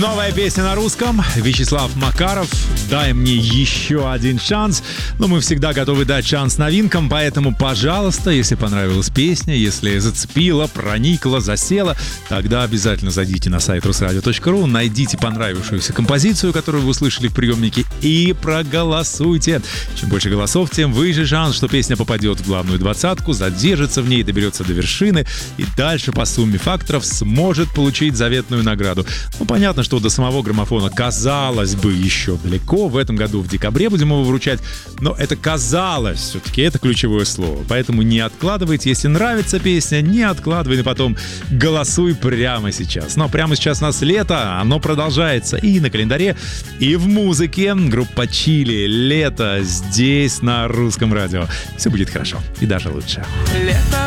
Новая песня на русском. Вячеслав Макаров. «Дай мне еще один шанс». Но мы всегда готовы дать шанс новинкам, поэтому, пожалуйста, если понравилась песня, если зацепила, проникла, засела, тогда обязательно зайдите на сайт rusradio.ru, найдите понравившуюся композицию, которую вы услышали в приемнике, и проголосуйте. Чем больше голосов, тем выше шанс, что песня попадет в главную двадцатку, задержится в ней, доберется до вершины и дальше по сумме факторов сможет получить заветную награду. Ну, понятно, что до самого граммофона, казалось бы, еще далеко. В этом году в декабре будем его вручать, но это казалось, все-таки это ключевое слово. Поэтому не откладывайте, если нравится песня, не откладывай на потом, голосуй прямо сейчас. Но прямо сейчас у нас лето, оно продолжается и на календаре, и в музыке. Группа Чили, «Лето» здесь на Русском радио. Все будет хорошо и даже лучше.